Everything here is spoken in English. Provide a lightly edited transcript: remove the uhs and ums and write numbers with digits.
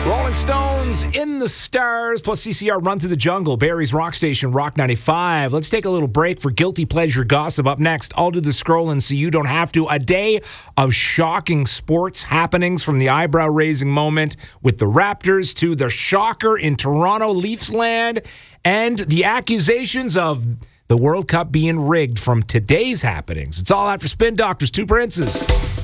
Rolling Stones, In the Stars, plus CCR Run Through the Jungle, Barrie's Rock Station, Rock 95. Let's take a little break for Guilty Pleasure Gossip. Up next, I'll do the scrolling so you don't have to. A day of shocking sports happenings, from the eyebrow-raising moment with the Raptors to the shocker in Toronto Leafs land and the accusations of the World Cup being rigged from today's happenings. It's all after Spin Doctors, Two Princes.